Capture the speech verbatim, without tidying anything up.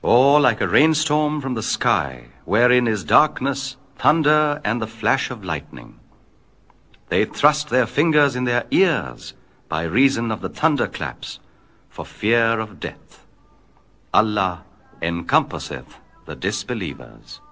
Or like a rainstorm from the sky, wherein is darkness, thunder, and the flash of lightning. They thrust their fingers in their ears by reason of the thunderclaps, for fear of death. Allah encompasseth the disbelievers.